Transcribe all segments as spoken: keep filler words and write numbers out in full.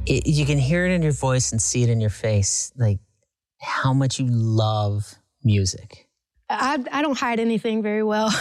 it, you can hear it in your voice and see it in your face, like how much you love music. I, I don't hide anything very well.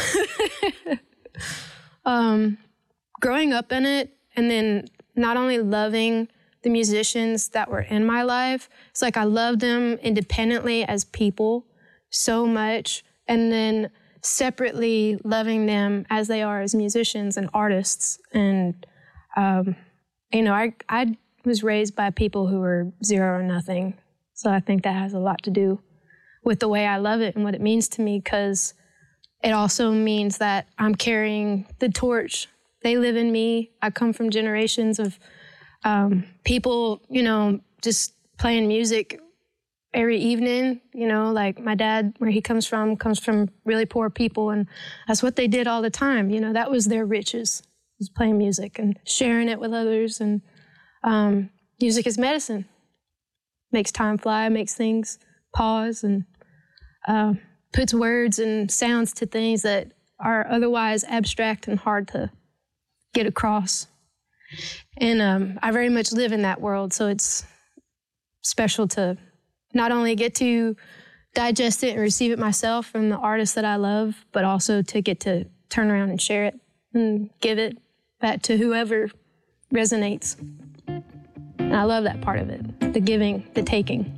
um, growing up in it, and then not only loving the musicians that were in my life, it's like I love them independently as people so much, and then separately loving them as they are as musicians and artists. And, um, you know, I, I was raised by people who were zero or nothing. So I think that has a lot to do with the way I love it and what it means to me, because it also means that I'm carrying the torch. They live in me. I come from generations of um, people, you know, just playing music every evening, you know, like my dad, where he comes from, comes from really poor people, and that's what they did all the time. You know, that was their riches, was playing music and sharing it with others. And um, music is medicine. Makes time fly, makes things pause, and uh, puts words and sounds to things that are otherwise abstract and hard to get across. And um, I very much live in that world, so it's special to not only get to digest it and receive it myself from the artists that I love, but also to get to turn around and share it and give it back to whoever resonates. And I love that part of it, the giving, the taking.